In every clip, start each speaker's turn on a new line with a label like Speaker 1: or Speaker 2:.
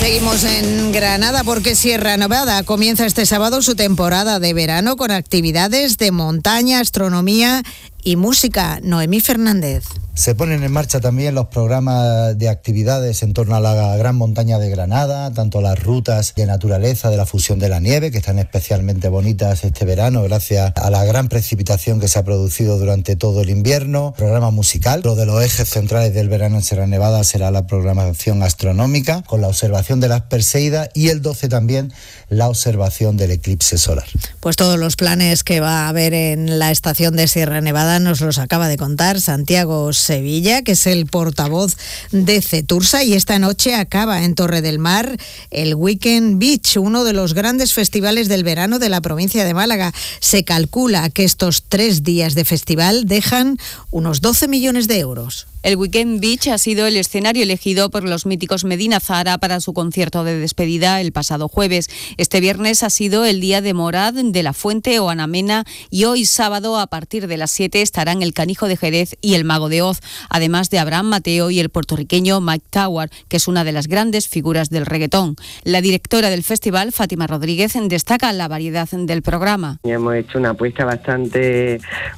Speaker 1: Seguimos en Granada porque Sierra Nevada comienza este sábado su temporada de verano con actividades de montaña, astronomía y música. Noemí Fernández.
Speaker 2: Se ponen en marcha también los programas de actividades en torno a la Gran Montaña de Granada, tanto las rutas de naturaleza de la fusión de la nieve, que están especialmente bonitas este verano gracias a la gran precipitación que se ha producido durante todo el invierno. Programa musical, lo de los ejes centrales del verano en Sierra Nevada será la programación astronómica, con la observación de las Perseidas, y el 12 también la observación del eclipse solar.
Speaker 1: Pues todos los planes que va a haber en la estación de Sierra Nevada nos los acaba de contar Santiago Sevilla, que es el portavoz de Cetursa, y esta noche acaba en Torre del Mar el Weekend Beach, uno de los grandes festivales del verano de la provincia de Málaga. Se calcula que estos 3 días de festival dejan unos 12 millones de euros.
Speaker 3: El Weekend Beach ha sido el escenario elegido por los míticos Medina Zahara para su concierto de despedida el pasado jueves. Este viernes ha sido el día de Morad, de la Fuente o Ana Mena, y hoy sábado a partir de las 7 estarán el Canijo de Jerez y el Mago de Oz, además de Abraham Mateo y el puertorriqueño Mike Tower, que es una de las grandes figuras del reggaetón. La directora del festival, Fátima Rodríguez, destaca la variedad del programa.
Speaker 4: Hemos hecho una apuesta bastante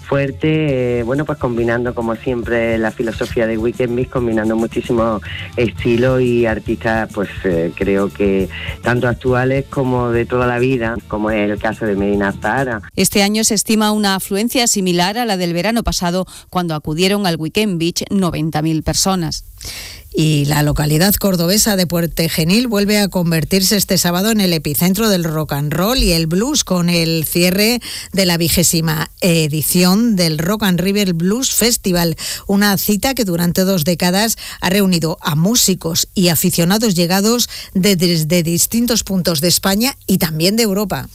Speaker 4: fuerte, pues combinando como siempre la filosofía de Weekend Beach, combinando muchísimos estilos y artistas, creo que tanto actuales como de toda la vida, como es el caso de Medina Zahara.
Speaker 3: Este año se estima una afluencia similar a la del verano pasado, cuando acudieron al Weekend Beach 90.000 personas.
Speaker 1: Y la localidad cordobesa de Puertegenil vuelve a convertirse este sábado en el epicentro del rock and roll y el blues, con el cierre de la 20ª edición del Rock and River Blues Festival, una cita que durante 2 décadas ha reunido a músicos y aficionados llegados desde distintos puntos de España y también de Europa.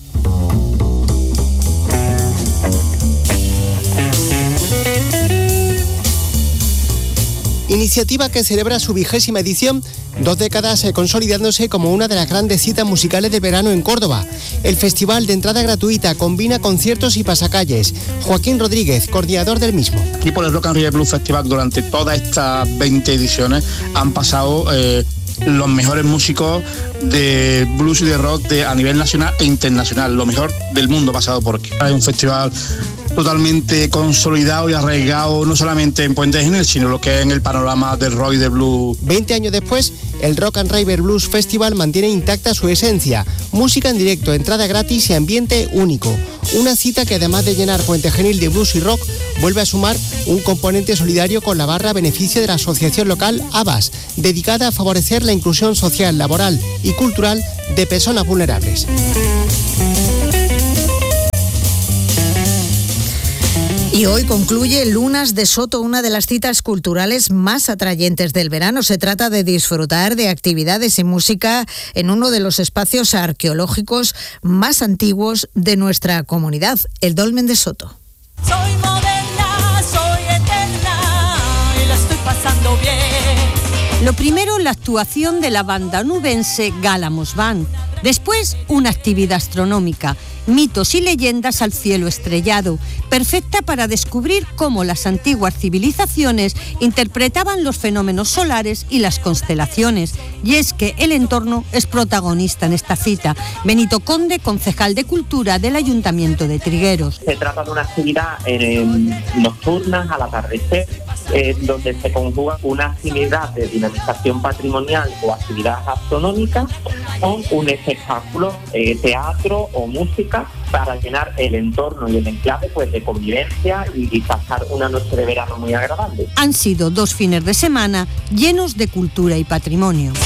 Speaker 5: Iniciativa que celebra su 20ª edición, 2 décadas consolidándose como una de las grandes citas musicales del verano en Córdoba. El festival, de entrada gratuita, combina conciertos y pasacalles. Joaquín Rodríguez, coordinador del mismo.
Speaker 6: Aquí por el Rock and River Blues Festival, durante todas estas 20 ediciones han pasado los mejores músicos de blues y de rock a nivel nacional e internacional. Lo mejor del mundo ha pasado por aquí. Hay un festival totalmente consolidado y arraigado, no solamente en Puertegenil, sino lo que es en el panorama del rock y del blues.
Speaker 5: 20 años después, el Rock and River Blues Festival mantiene intacta su esencia: música en directo, entrada gratis y ambiente único. Una cita que, además de llenar Puertegenil de blues y rock, vuelve a sumar un componente solidario con la barra a beneficio de la asociación local ABAS, dedicada a favorecer la inclusión social, laboral y cultural de personas vulnerables.
Speaker 1: Y hoy concluye Lunas de Soto, una de las citas culturales más atrayentes del verano. Se trata de disfrutar de actividades y música en uno de los espacios arqueológicos más antiguos de nuestra comunidad, el Dolmen de Soto.
Speaker 7: Soy moderna, soy eterna y la estoy pasando bien.
Speaker 8: Lo primero, la actuación de la banda nubense Gálamos Band. Después, una actividad astronómica, mitos y leyendas al cielo estrellado, perfecta para descubrir cómo las antiguas civilizaciones interpretaban los fenómenos solares y las constelaciones. Y es que el entorno es protagonista en esta cita. Benito Conde, concejal de Cultura del Ayuntamiento de Trigueros.
Speaker 9: Se trata de una actividad nocturna, al atardecer, donde se conjuga una actividad de dinamización patrimonial o actividad astronómica con un espectáculo, teatro o música, para llenar el entorno y el enclave de convivencia y pasar una noche de verano muy agradable.
Speaker 8: Han sido 2 fines de semana llenos de cultura y patrimonio.